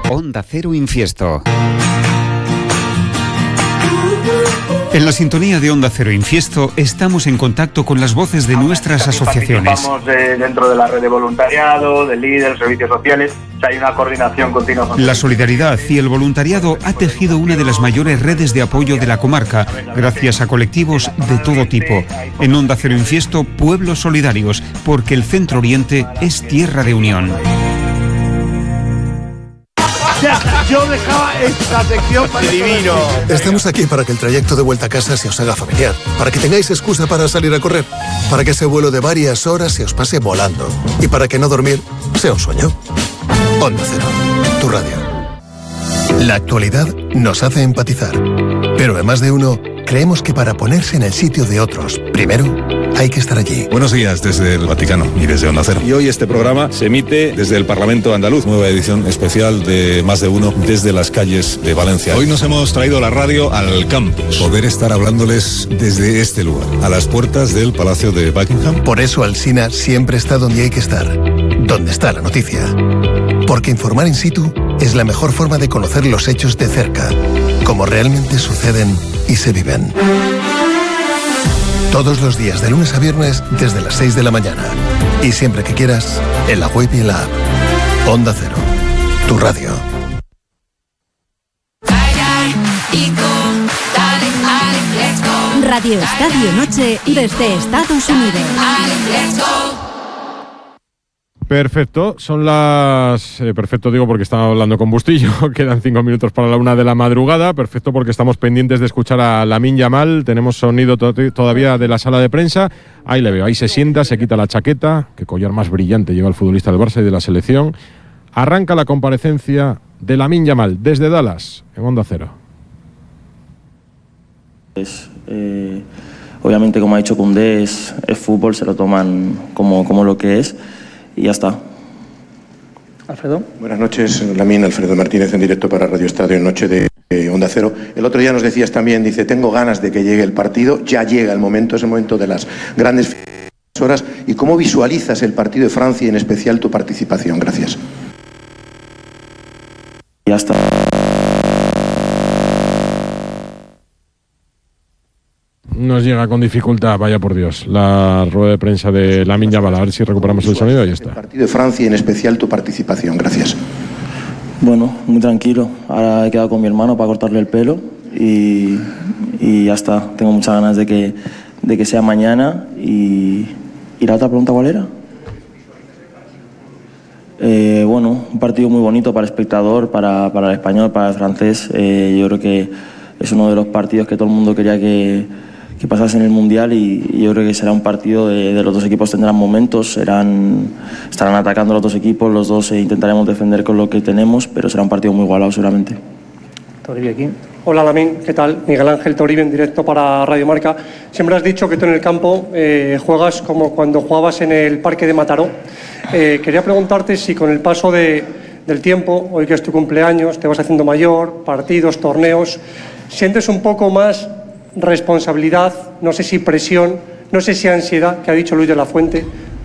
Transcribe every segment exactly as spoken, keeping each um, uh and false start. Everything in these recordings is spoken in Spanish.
Onda Cero Infiesto. En la sintonía de Onda Cero Infiesto estamos en contacto con las voces de nuestras asociaciones. Participamos de, dentro de la red de voluntariado, del líder, servicios sociales. O sea, hay una coordinación continua. La solidaridad y el voluntariado ha tejido una de las mayores redes de apoyo de la comarca, gracias a colectivos de todo tipo. En Onda Cero Infiesto, pueblos solidarios, porque el Centro Oriente es tierra de unión. Yo dejaba esta sección para divino. Estamos aquí para que el trayecto de vuelta a casa se os haga familiar, para que tengáis excusa para salir a correr, para que ese vuelo de varias horas se os pase volando y para que no dormir sea un sueño. Onda Cero, tu radio. La actualidad nos hace empatizar, pero además de uno, creemos que para ponerse en el sitio de otros, primero hay que estar allí. Buenos días desde el Vaticano y desde Onda Cero. Y hoy este programa se emite desde el Parlamento Andaluz, nueva edición especial de Más de Uno desde las calles de Valencia. Hoy nos hemos traído la radio al campus. Poder estar hablándoles desde este lugar, a las puertas del Palacio de Buckingham. Por eso Alsina siempre está donde hay que estar, donde está la noticia. Porque informar in situ es la mejor forma de conocer los hechos de cerca, como realmente suceden y se viven. Todos los días, de lunes a viernes, desde las seis de la mañana. Y siempre que quieras, en la web y en la app. Onda Cero, tu radio. Radio Estadio Noche desde Estados Unidos. Perfecto, son las... Eh, perfecto digo porque estaba hablando con Bustillo, quedan cinco minutos para la una de la madrugada, perfecto porque estamos pendientes de escuchar a Lamine Yamal, tenemos sonido to- todavía de la sala de prensa, ahí le veo, ahí se sienta, se quita la chaqueta, qué collar más brillante lleva el futbolista del Barça y de la selección, arranca la comparecencia de Lamine Yamal desde Dallas, en Onda Cero. Es, eh, obviamente, como ha dicho Koundé, es, es fútbol, se lo toman como, como lo que es. Y ya está. Alfredo. Buenas noches, Lamine. Alfredo Martínez en directo para Radio Estadio en Noche de Onda Cero. El otro día nos decías también, dice, tengo ganas de que llegue el partido, ya llega el momento, es el momento de las grandes horas. ¿Y cómo visualizas el partido de Francia y en especial tu participación? Gracias. Ya está. Nos llega con dificultad, vaya por Dios, la rueda de prensa de Lamine Yamal. A ver si recuperamos el sonido. Ahí está. El partido de Francia y en especial tu participación. Gracias. Bueno, muy tranquilo. Ahora he quedado con mi hermano para cortarle el pelo y, y ya está. Tengo muchas ganas de que, de que sea mañana. Y, ¿y la otra pregunta cuál era? Eh, bueno, un partido muy bonito para el espectador, para, para el español, para el francés. Eh, yo creo que es uno de los partidos que todo el mundo quería que que pasase en el Mundial y, y yo creo que será un partido de, de los dos equipos tendrán momentos, serán, estarán atacando los dos equipos, los dos eh, intentaremos defender con lo que tenemos, pero será un partido muy igualado seguramente. Toribio aquí. Hola Lamine, ¿qué tal? Miguel Ángel Toribio en directo para Radio Marca. Siempre has dicho que tú en el campo eh, juegas como cuando jugabas en el Parque de Mataró. Eh, quería preguntarte si con el paso de, del tiempo, hoy que es tu cumpleaños, te vas haciendo mayor, partidos, torneos, sientes un poco más responsabilidad, no sé si presión, no sé si ansiedad, que ha dicho Luis de la Fuente.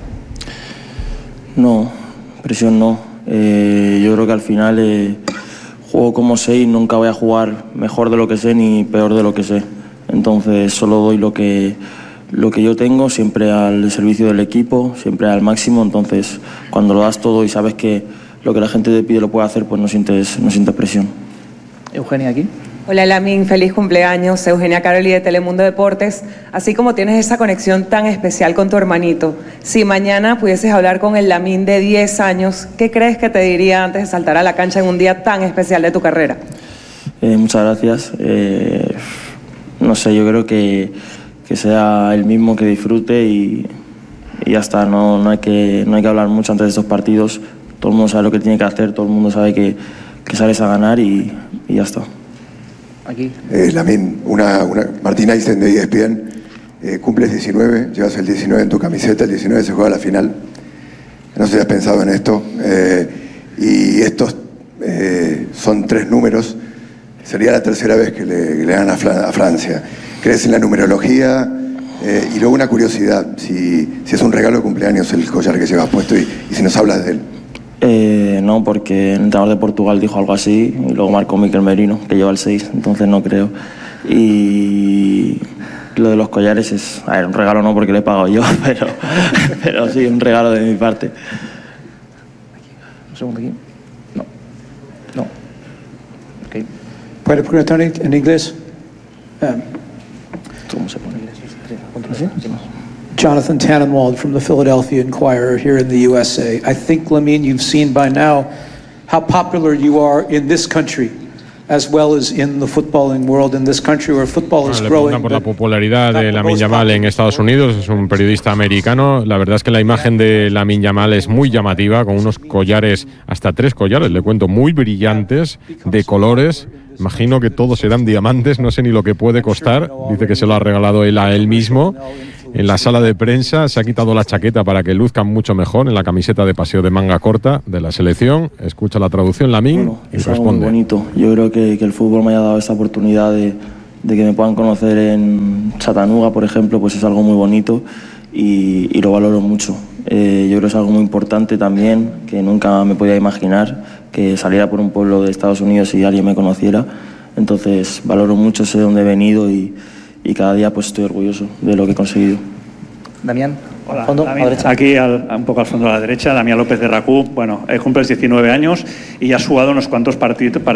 No, presión no. Eh, yo creo que al final eh, juego como sé y nunca voy a jugar mejor de lo que sé ni peor de lo que sé. Entonces solo doy lo que, lo que yo tengo, siempre al servicio del equipo, siempre al máximo. Entonces cuando lo das todo y sabes que lo que la gente te pide lo puede hacer, pues no sientes, no sientes presión. Eugenia aquí. Hola Lamine, feliz cumpleaños, Eugenia Caroli de Telemundo Deportes. Así como tienes esa conexión tan especial con tu hermanito, si mañana pudieses hablar con el Lamine de diez años, ¿qué crees que te diría antes de saltar a la cancha en un día tan especial de tu carrera? Eh, muchas gracias. Eh, no sé, yo creo que, que sea el mismo, que disfrute y, y ya está. No, no, hay que, no hay que hablar mucho antes de estos partidos. Todo el mundo sabe lo que tiene que hacer, todo el mundo sabe que, que sales a ganar y, y ya está. Aquí. Eh, Lamine, una, una, Martín Aysen de E S P N, eh, cumples diecinueve, llevas el diecinueve en tu camiseta, el diecinueve se juega la final. No sé si has pensado en esto. Eh, y estos eh, son tres números. Sería la tercera vez que le, que le dan a, Fra- a Francia. ¿Crees en la numerología? Eh, y luego una curiosidad, si, si es un regalo de cumpleaños el collar que llevas puesto y, y si nos hablas de él. Eh, no, porque el entrenador de Portugal dijo algo así y luego marcó Mikel Merino, que lleva el seis, entonces no creo. Y lo de los collares es, a ver, un regalo no porque lo he pagado yo, pero, pero sí, un regalo de mi parte. Un segundo aquí. No. No. Ok. ¿Puede preguntar en inglés? Um, ¿Cómo se pone? ¿Sí? Jonathan Tannenwald from the Philadelphia Inquirer here in the U S A. I think, Lamine, you've seen by now how popular you are in this country, as well as in the footballing world in this country where football is Le growing. preguntan por la popularidad de Lamine Yamal en Estados Unidos. Es un periodista americano. La verdad es que la imagen de Lamine Yamal es muy llamativa, con unos collares, hasta tres collares, le cuento, muy brillantes, de colores. Imagino que todos serán diamantes, no sé ni lo que puede costar. Dice que se lo ha regalado él a él mismo. En la sala de prensa se ha quitado la chaqueta para que luzcan mucho mejor en la camiseta de paseo de manga corta de la selección. Escucha la traducción Lamine bueno, y es responde. Algo muy bonito. Yo creo que, que el fútbol me haya dado esa oportunidad de, de que me puedan conocer en Chattanooga, por ejemplo, pues es algo muy bonito y, y lo valoro mucho. Eh, yo creo que es algo muy importante también, que nunca me podía imaginar que saliera por un pueblo de Estados Unidos y alguien me conociera. Entonces valoro mucho, sé dónde he venido y, y cada día pues estoy orgulloso de lo que he conseguido. Damián, Hola, al fondo, Damián, a la derecha. aquí al, un poco al fondo a la derecha, Damián López de Racú. Bueno, eh, cumples diecinueve años y has jugado unos cuantos partidos.